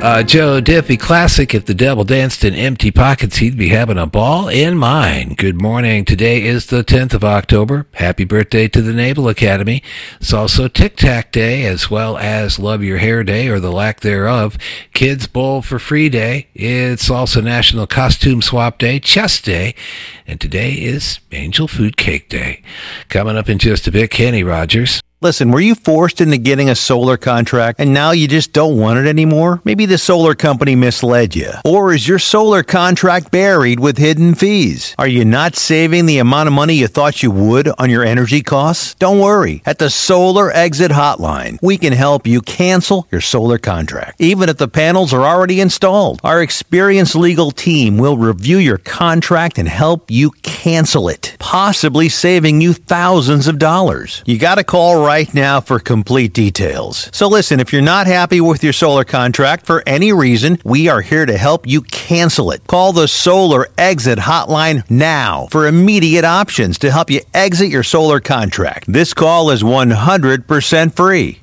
Joe Diffie classic. If the devil danced in empty pockets, he'd be having a ball in mine. Good morning. Today is the 10th of October. Happy birthday to the Naval Academy. It's also Tic Tac Day, as well as Love Your Hair Day, or the lack thereof. Kids Bowl for Free Day. It's also National Costume Swap Day, Chess Day, and today is Angel Food Cake Day. Coming up in just a bit, Kenny Rogers. Listen, were you forced into getting a solar contract and now you just don't want it anymore? Maybe the solar company misled you. Or is your solar contract buried with hidden fees? Are you not saving the amount of money you thought you would on your energy costs? Don't worry. At the Solar Exit Hotline, we can help you cancel your solar contract, even if the panels are already installed. Our experienced legal team will review your contract and help you cancel it, possibly saving you thousands of dollars. You got to call right now for complete details. So listen, if you're not happy with your solar contract for any reason, we are here to help you cancel it. Call the Solar Exit Hotline now for immediate options to help you exit your solar contract. This call is 100% free.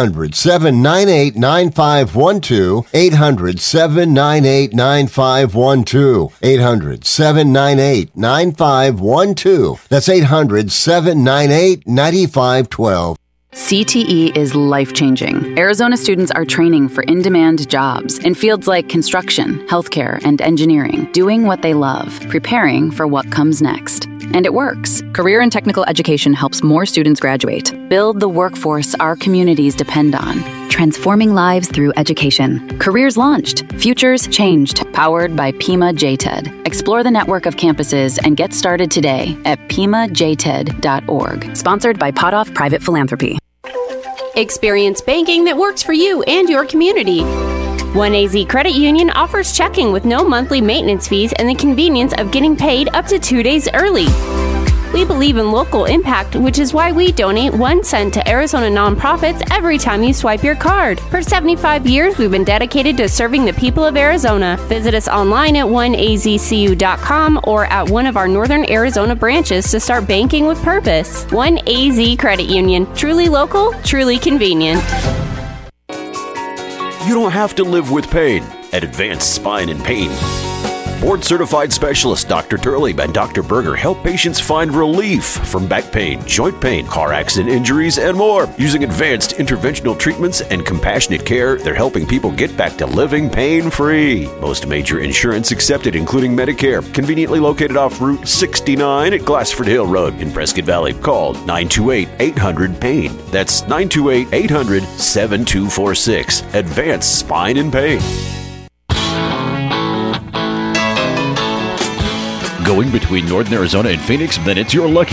800-798-9512. 800-798-9512. 800-798-9512. That's 800-798-9512. CTE is life-changing. Arizona students are training for in-demand jobs in fields like construction, healthcare, and engineering, doing what they love, preparing for what comes next. And it works. Career and technical education helps more students graduate. Build the workforce our communities depend on. Transforming lives through education. Careers launched. Futures changed. Powered by Pima JTED. Explore the network of campuses and get started today at pimajted.org. Sponsored by Potoff Private Philanthropy. Experience banking that works for you and your community. 1AZ Credit Union offers checking with no monthly maintenance fees and the convenience of getting paid up to 2 days early. We believe in local impact, which is why we donate 1 cent to Arizona nonprofits every time you swipe your card. For 75 years, we've been dedicated to serving the people of Arizona. Visit us online at 1azcu.com or at one of our Northern Arizona branches to start banking with purpose. 1AZ Credit Union. Truly local, truly convenient. You don't have to live with pain at Advanced Spine and Pain. Board-certified specialists Dr. Turley and Dr. Berger help patients find relief from back pain, joint pain, car accident injuries, and more. Using advanced interventional treatments and compassionate care, they're helping people get back to living pain-free. Most major insurance accepted, including Medicare. Conveniently located off Route 69 at Glassford Hill Road in Prescott Valley. Call 928-800-PAIN. That's 928-800-7246. Advanced Spine and Pain. Going between Northern Arizona and Phoenix, then it's your lucky